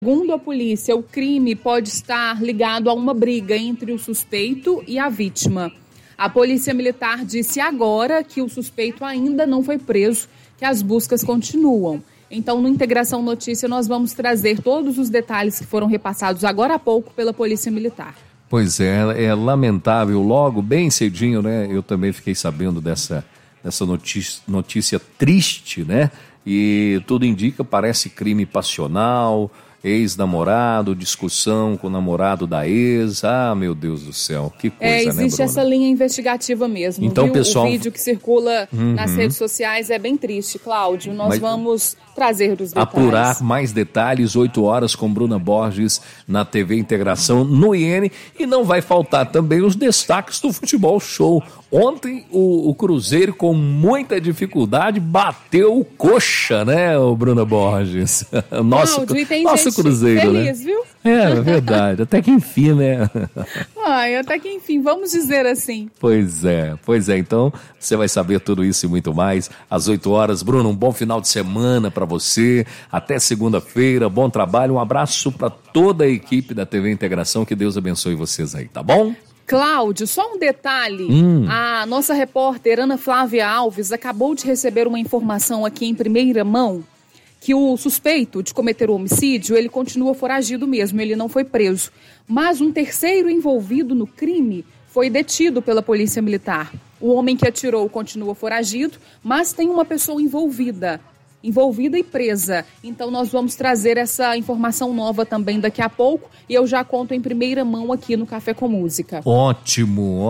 Segundo a polícia, o crime pode estar ligado a uma briga entre o suspeito e a vítima. A Polícia Militar disse agora que o suspeito ainda não foi preso, que as buscas continuam. Então, no Integração Notícia, nós vamos trazer todos os detalhes que foram repassados agora há pouco pela Polícia Militar. Pois é lamentável. Logo, bem cedinho, né? Eu também fiquei sabendo dessa notícia triste, né? E tudo indica, parece crime passional, ex-namorado, discussão com o namorado da ex. Ah, meu Deus do céu, que coisa, né, Bruna? Existe essa linha investigativa mesmo, então, viu? Pessoal... O vídeo que circula nas redes sociais é bem triste, Cláudio. Nós vamos trazer os detalhes. Apurar mais detalhes, 8 horas com Bruna Borges na TV Integração, no IN. E não vai faltar também os destaques do Futebol Show. Ontem o Cruzeiro, com muita dificuldade, bateu o Coxa, né, o Bruna Borges? Nosso Cruzeiro, feliz, né? Viu? É verdade, até que enfim, né? Ai, até que enfim, vamos dizer assim. Pois é, então você vai saber tudo isso e muito mais às 8 horas. Bruno, um bom final de semana para você, até segunda-feira, bom trabalho, um abraço para toda a equipe da TV Integração, que Deus abençoe vocês aí, tá bom? Cláudio, só um detalhe, a nossa repórter Ana Flávia Alves acabou de receber uma informação aqui em primeira mão, que o suspeito de cometer o homicídio, ele continua foragido mesmo, ele não foi preso. Mas um terceiro envolvido no crime foi detido pela Polícia Militar. O homem que atirou continua foragido, mas tem uma pessoa envolvida e presa. Então nós vamos trazer essa informação nova também daqui a pouco e eu já conto em primeira mão aqui no Café com Música. Ótimo.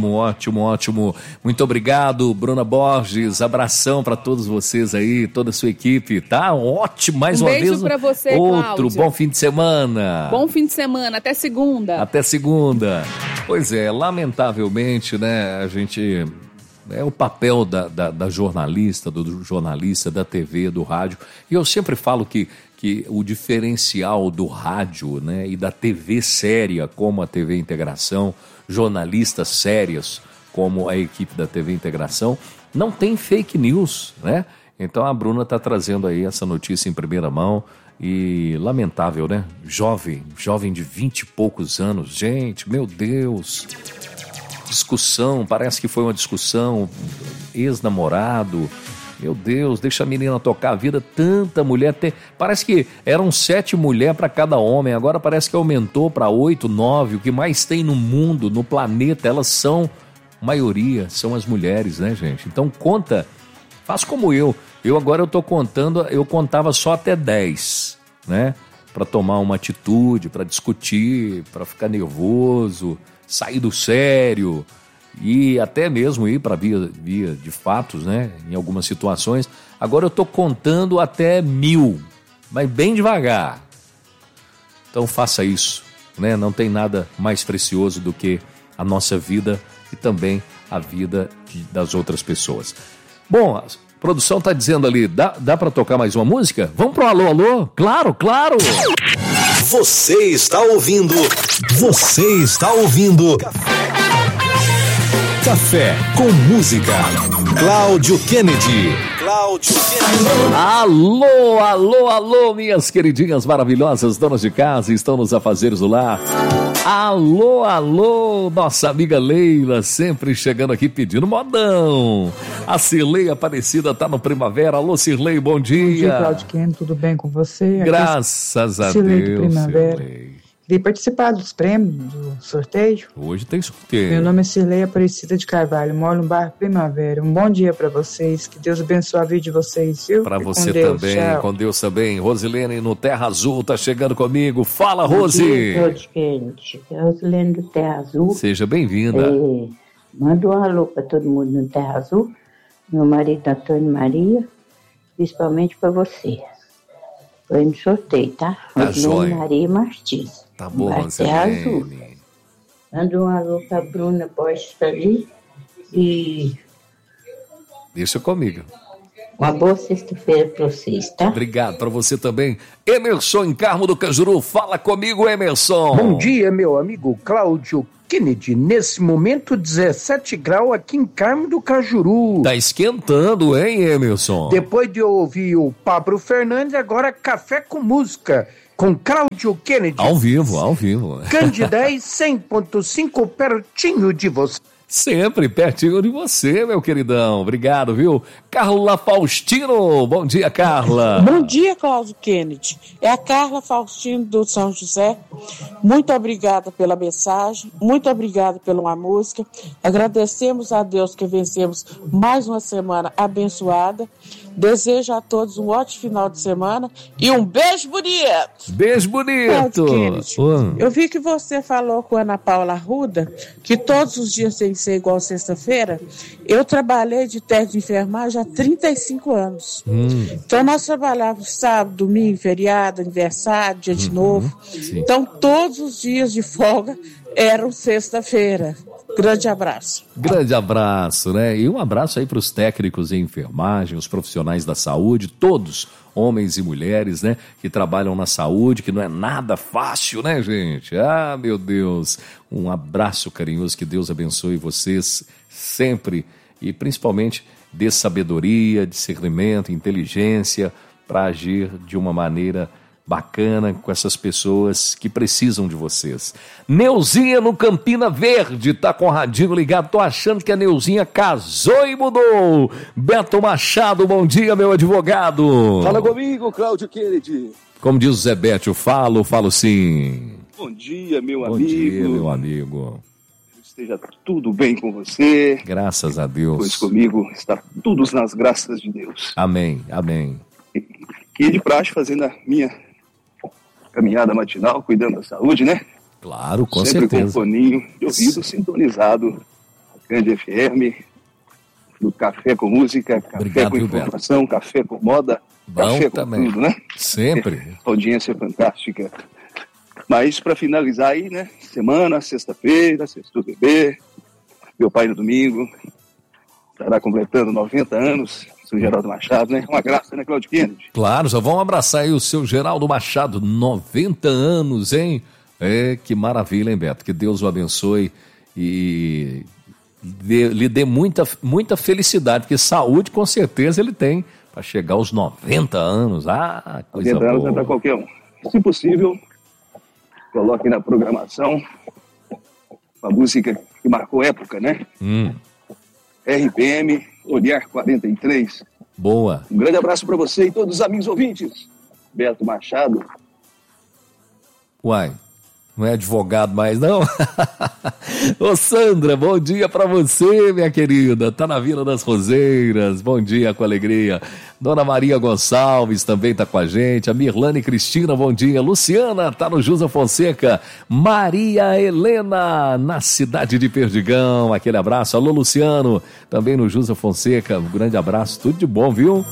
Muito obrigado, Bruna Borges. Abração para todos vocês aí, toda a sua equipe, tá? Ótimo, mais uma vez. Um beijo para você, Cláudio. Bom fim de semana. Até segunda. Pois é, lamentavelmente, né, a gente... É o papel da jornalista, do jornalista, da TV, do rádio. E eu sempre falo que o diferencial do rádio, né, e da TV séria, como a TV Integração, jornalistas sérias, como a equipe da TV Integração, não tem fake news, né? Então a Bruna está trazendo aí essa notícia em primeira mão. E lamentável, né? Jovem de 20 e poucos anos. Gente, meu Deus... Discussão, parece que foi uma discussão, ex-namorado, meu Deus, deixa a menina tocar a vida, tanta mulher, parece que eram 7 mulheres para cada homem, agora parece que aumentou para 8, 9, o que mais tem no mundo, no planeta, elas são, maioria, são as mulheres, né, gente? Então conta, faz como eu agora eu tô contando, eu contava só até 10, né, para tomar uma atitude, para discutir, para ficar nervoso, sair do sério e até mesmo ir para via de fatos, né? Em algumas situações. Agora eu estou contando até 1000, mas bem devagar. Então faça isso, né? Não tem nada mais precioso do que a nossa vida e também a vida das outras pessoas. Bom, a produção está dizendo ali, dá para tocar mais uma música? Vamos pro alô? Claro! Você está ouvindo Café com Música. Cláudio Kennedy. Alô, minhas queridinhas maravilhosas, donas de casa, estão nos afazeres do lar. Alô, nossa amiga Leila, sempre chegando aqui pedindo modão. A Cirlei Aparecida tá no Primavera. Alô, Cirlei, bom dia. Bom dia, Cláudio Kennedy, tudo bem com você? Graças a Cirlei Deus, do Primavera. Cirlei. Queria participar dos prêmios, do sorteio. Hoje tem sorteio. Meu nome é Cirlei Aparecida de Carvalho, moro no bairro Primavera. Um bom dia para vocês, que Deus abençoe a vida de vocês, viu? Para você também, tchau. Com Deus também. Rosilene no Terra Azul tá chegando comigo. Fala, Rose! Bom dia, gente. Rosilene do Terra Azul. Seja bem-vinda. Manda um alô para todo mundo no Terra Azul. Meu marido Antônio Maria, principalmente para você. Foi no sorteio, tá? Rosilene Maria Martins. Tá bom, Rosilene. Manda um alô pra Bruna Borges ali e... Deixa comigo. Uma boa sexta-feira pra vocês, tá? Obrigado, pra você também. Emerson em Carmo do Cajuru, fala comigo, Emerson. Bom dia, meu amigo Cláudio Kennedy. Nesse momento, 17 graus aqui em Carmo do Cajuru. Tá esquentando, hein, Emerson? Depois de ouvir o Pablo Fernandes, agora Café com Música, com Cláudio Kennedy. Ao vivo. Candidez 100.5, pertinho de você. Sempre pertinho de você, meu queridão. Obrigado, viu? Carla Faustino. Bom dia, Carla. Bom dia, Cláudio Kennedy. É a Carla Faustino do São José. Muito obrigada pela mensagem, muito obrigada pela música. Agradecemos a Deus que vencemos mais uma semana abençoada. Desejo a todos um ótimo final de semana e um beijo bonito. Beijo bonito. Eu vi que você falou com a Ana Paula Arruda que todos os dias tem que ser igual sexta-feira. Eu trabalhei de técnico de enfermagem há 35 anos. Então nós trabalhávamos sábado, domingo, feriado, aniversário, dia de novo. Sim. Então todos os dias de folga eram sexta-feira. Grande abraço. Grande abraço, né? E um abraço aí para os técnicos em enfermagem, os profissionais da saúde, todos, homens e mulheres, né? Que trabalham na saúde, que não é nada fácil, né, gente? Ah, meu Deus. Um abraço carinhoso, que Deus abençoe vocês sempre e principalmente dê sabedoria, discernimento, inteligência para agir de uma maneira bacana com essas pessoas que precisam de vocês. Neuzinha no Campina Verde, tá com o radinho ligado, tô achando que a Neuzinha casou e mudou. Beto Machado, bom dia, meu advogado. Fala comigo, Cláudio Kennedy. Como diz o Zé Bétio, falo sim. Bom dia, meu amigo. Bom dia, meu amigo. Esteja tudo bem com você. Graças a Deus. Pois comigo está tudo nas graças de Deus. Amém. E de praxe, fazendo a minha caminhada matinal, cuidando da saúde, né? Claro, com sempre certeza. Com um foninho de ouvido sintonizado, a Grande FM, do Café com Música, Café Obrigado, com Informação, Café com Moda, bom Café também. com tudo, né? Sempre. Audiência fantástica. Mas para finalizar aí, né? Semana, sexta-feira, sexto bebê, meu pai no domingo, estará completando 90 anos. O Geraldo Machado, né? Uma graça, né, Cláudio Kennedy? Claro, já vão abraçar aí o seu Geraldo Machado, 90 anos, hein? Que maravilha, hein, Beto? Que Deus o abençoe e lhe dê muita felicidade, porque saúde com certeza ele tem para chegar aos 90 anos. Ah, coisa 90 anos boa. é para qualquer um. Se possível, coloque na programação uma música que marcou época, né? RPM, Olhar 43. Boa. Um grande abraço para você e todos os amigos ouvintes. Beto Machado. Uai, não é advogado mais, não? Ô Sandra, bom dia pra você, minha querida. Tá na Vila das Roseiras. Bom dia, com alegria. Dona Maria Gonçalves também tá com a gente. A Mirlane Cristina, bom dia. Luciana tá no Jusa Fonseca. Maria Helena, na cidade de Perdigão. Aquele abraço. Alô, Luciano, também no Jusa Fonseca. Um grande abraço, tudo de bom, viu?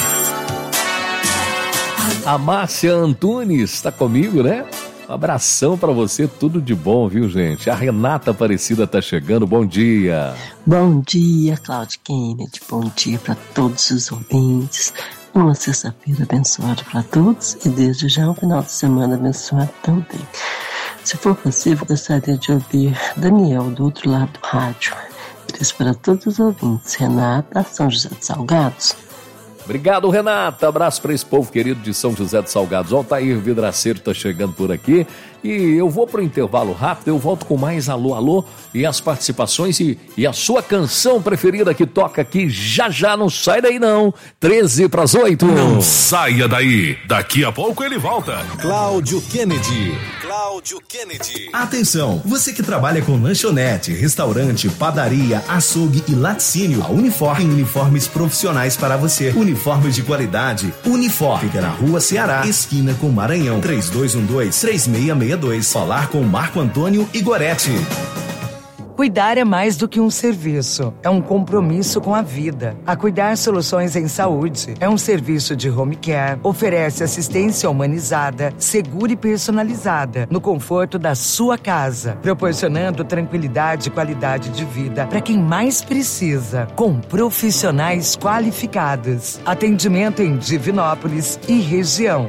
A Márcia Antunes tá comigo, né? Um abração pra você, tudo de bom, viu, gente? A Renata Aparecida tá chegando, bom dia. Bom dia, Cláudio Kennedy, bom dia para todos os ouvintes. Uma sexta-feira abençoada para todos e desde já um final de semana abençoado também. Se for possível, gostaria de ouvir Daniel do outro lado do rádio. Isso para todos os ouvintes. Renata, São José dos Salgados. Obrigado, Renata. Abraço para esse povo querido de São José dos Salgados. O Altair Vidraceiro está chegando por aqui. E eu vou para o intervalo rápido, eu volto com mais Alô, Alô e as participações e a sua canção preferida que toca aqui já, não sai daí não. 7:50. Não saia daí, daqui a pouco ele volta. Cláudio Kennedy. Atenção, você que trabalha com lanchonete, restaurante, padaria, açougue e laticínio, a Unifor tem uniformes profissionais para você. Uniformes de qualidade. Unifor fica na Rua Ceará, esquina com Maranhão, 3212-3662. Falar com Marco Antônio Igoretti. Cuidar é mais do que um serviço, é um compromisso com a vida. A Cuidar Soluções em Saúde é um serviço de home care, oferece assistência humanizada, segura e personalizada, no conforto da sua casa, proporcionando tranquilidade e qualidade de vida para quem mais precisa, com profissionais qualificados. Atendimento em Divinópolis e região,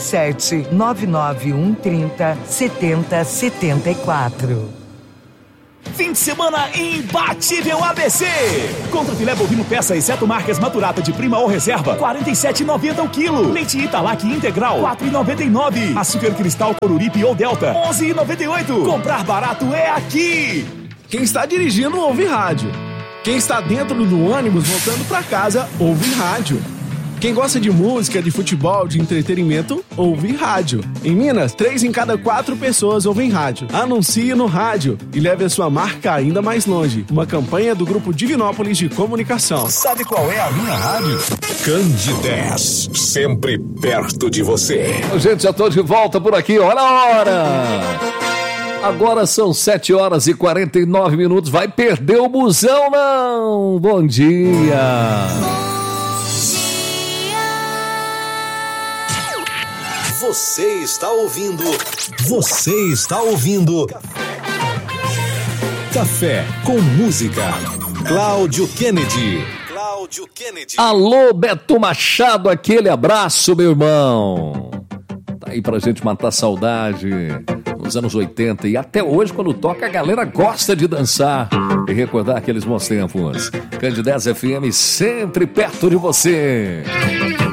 37 99130 7074. Fim de semana imbatível ABC. Contra filé bovino peça exceto marcas Maturata de prima ou reserva, R$ 47,90 o quilo. Leite Italac integral, R$ 4,99. Açúcar cristal Coruripe ou Delta, R$ 11,98. Comprar barato é aqui. Quem está dirigindo ouve rádio. Quem está dentro do ônibus voltando para casa ouve rádio. Quem gosta de música, de futebol, de entretenimento, ouve rádio. Em Minas, 3 em cada 4 pessoas ouvem rádio. Anuncie no rádio e leve a sua marca ainda mais longe. Uma campanha do Grupo Divinópolis de Comunicação. Sabe qual é a minha rádio? Candidez, sempre perto de você. Gente, já estou de volta por aqui, olha a hora! Agora são 7h49. Vai perder o busão, não! Bom dia! Você está ouvindo Café com Música. Cláudio Kennedy. Alô, Beto Machado, aquele abraço, meu irmão. Tá aí pra gente matar saudade nos anos 80 e até hoje, quando toca, a galera gosta de dançar e recordar aqueles bons tempos. Candidez FM sempre perto de você.